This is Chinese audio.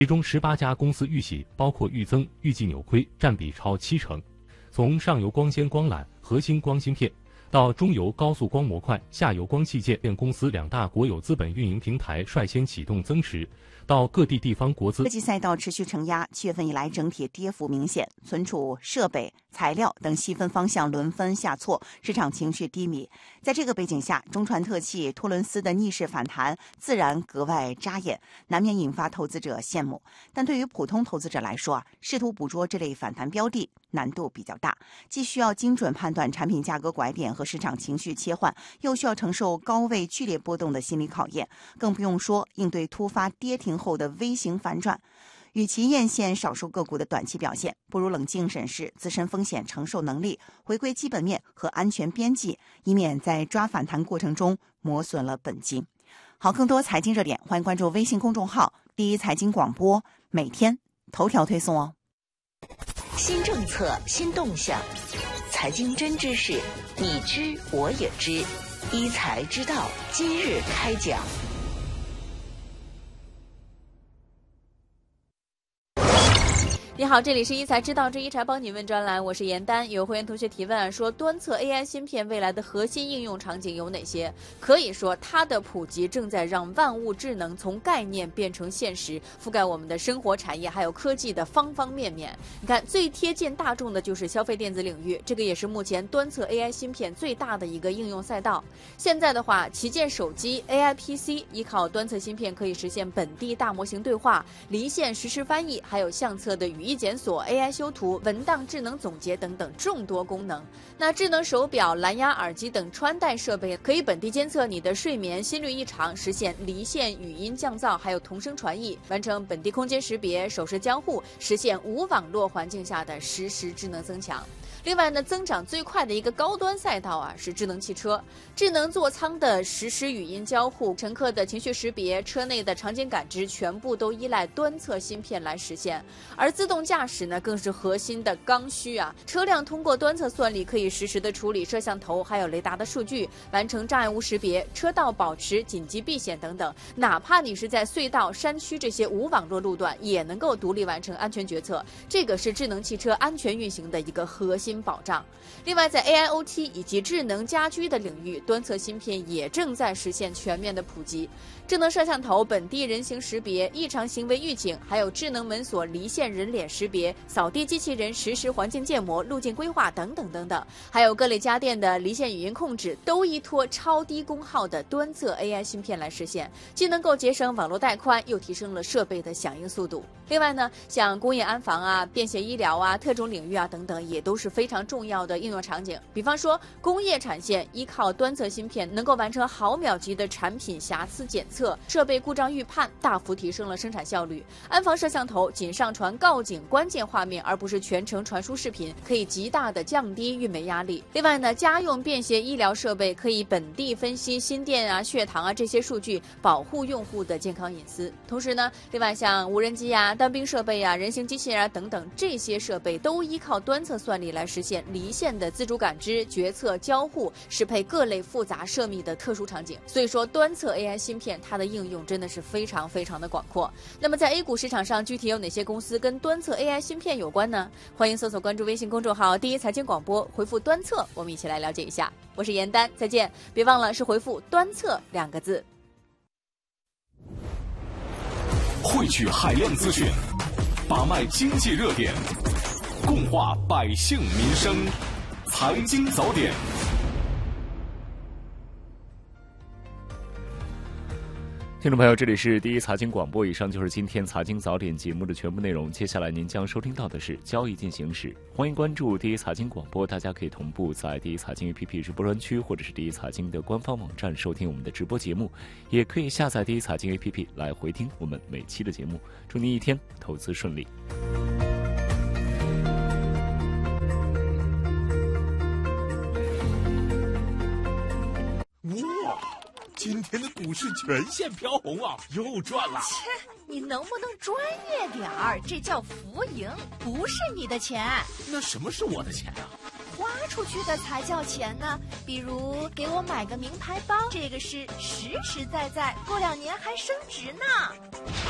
其中18家公司预喜，包括预增、预计扭亏，占比超70%。从上游光纤光缆、核心光芯片，到中游高速光模块、下游光器件公司2大国有资本运营平台率先启动增持，到各地地方国资。 科技赛道持续承压，7月份以来整体跌幅明显，存储、设备、材料等细分方向轮番下挫，市场情绪低迷。在这个背景下，中船特气、托伦斯的逆势反弹自然格外扎眼，难免引发投资者羡慕。但对于普通投资者来说试图捕捉这类反弹标的难度比较大，既需要精准判断产品价格拐点和市场情绪切换，又需要承受高位剧烈波动的心理考验，更不用说应对突发跌停后的微型反转。与其艳羡少数个股的短期表现，不如冷静审视自身风险承受能力，回归基本面和安全边际，以免在抓反弹过程中磨损了本金。好，更多财经热点，欢迎关注微信公众号第一财经广播，每天头条推送哦。 新政策，新动向，财经真知识，你知我也知，一财知道今日开讲。 你好，这里是一财知道之一财帮你问专栏，我是严丹。有会员同学提问说，端侧 AI 芯片未来的核心应用场景有哪些？可以说它的普及正在让万物智能从概念变成现实，覆盖我们的生活产业还有科技的方方面面。你看，最贴近大众的就是消费电子领域，这个也是目前端侧 AI 芯片最大的一个应用赛道。现在的话，旗舰手机 AI PC 依靠端侧芯片可以实现本地大模型对话、离线实时翻译，还有相册的语义检索、AI 修图、文档智能总结等等众多功能。那智能手表、蓝牙耳机等穿戴设备可以本地监测你的睡眠、心率异常，实现离线语音降噪，还有同声传译，完成本地空间识别、手势交互，实现无网络环境下的实时智能增强。另外呢，增长最快的一个高端赛道是智能汽车，智能座舱的实时语音交互、乘客的情绪识别、车内的场景感知，全部都依赖端侧芯片来实现。而自动驾驶呢，更是核心的刚需车辆通过端侧算力可以实时的处理摄像头还有雷达的数据，完成障碍物识别、车道保持、紧急避险等等。哪怕你是在隧道、山区这些无网络路段，也能够独立完成安全决策。这个是智能汽车安全运行的一个核心保障。另外，在 AIoT 以及智能家居的领域，端侧芯片也正在实现全面的普及。智能摄像头本地人形识别、异常行为预警，还有智能门锁离线人脸识别、扫地机器人实时环境建模、路径规划等等等等，还有各类家电的离线语音控制，都依托超低功耗的端侧 AI 芯片来实现，既能够节省网络带宽，又提升了设备的响应速度。另外呢，像工业安防便携医疗特种领域等等，也都是非常重要的应用场景。比方说，工业产线依靠端侧芯片，能够完成毫秒级的产品瑕疵检测、设备故障预判，大幅提升了生产效率。安防摄像头仅上传告警关键画面，而不是全程传输视频，可以极大的降低运维压力。另外呢，家用便携医疗设备可以本地分析心电血糖这些数据，保护用户的健康隐私。同时呢，另外像无人机单兵设备人形机器人等等，这些设备都依靠端侧算力来实现离线的自主感知、决策、交互，适配各类复杂涉密的特殊场景。所以说，端侧 AI 芯片它的应用真的是非常非常的广阔。那么在 A 股市场上，具体有哪些公司跟端侧 AI 芯片有关呢？欢迎搜索关注微信公众号第一财经广播，回复端侧，我们一起来了解一下。我是严丹，再见。别忘了是回复端侧2个字。 汇聚海量资讯，把脉经济热点，共话百姓民生，财经早点。 听众朋友，这里是第一财经广播，以上就是今天财经早点节目的全部内容。接下来您将收听到的是交易进行时，欢迎关注第一财经广播，大家可以同步在第一财经 APP 直播专区或者是第一财经的官方网站收听我们的直播节目，也可以下载第一财经 APP 来回听我们每期的节目。祝您一天投资顺利。 哇！今天的股市全线飘红又赚了。 切，你能不能专业点儿？这叫浮盈，不是你的钱。 那什么是我的钱花出去的才叫钱呢。比如给我买个名牌包，这个是实实在在，过2年还升值呢。